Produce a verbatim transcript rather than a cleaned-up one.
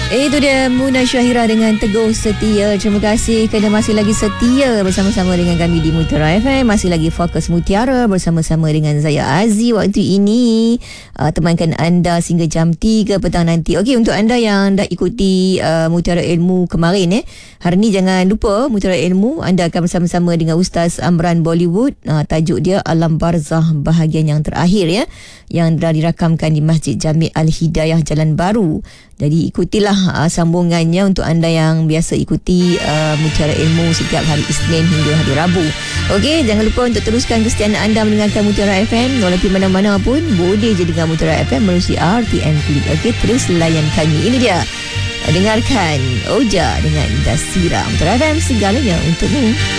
Itu dia Muna Syahira dengan Teguh Setia. Terima kasih kerana masih lagi setia bersama-sama dengan kami di Mutiara F M. Masih lagi Fokus Mutiara bersama-sama dengan Zaya Aziz waktu ini. Uh, temankan anda sehingga jam tiga petang nanti. Okey, untuk anda yang dah ikuti uh, Mutiara Ilmu kemarin eh, hari ni jangan lupa Mutiara Ilmu anda akan bersama-sama dengan Ustaz Amran Bollywood. Uh, tajuk dia Alam Barzah bahagian yang terakhir ya, yang dah dirakamkan di Masjid Jami' Al-Hidayah Jalan Baru. Jadi ikutilah uh, sambungannya untuk anda yang biasa ikuti uh, Mutiara Ilmu setiap hari Isnin hingga hari Rabu. Okey, jangan lupa untuk teruskan kesetiaan anda mendengarkan Mutiara F M. Walaupun mana-mana pun boleh je dengar Mutiara F M melalui R T N Click. Okey, terus layan kami. Ini dia. Dengarkan Oja dengan Dasira. Mutiara F M, segalanya untukmu.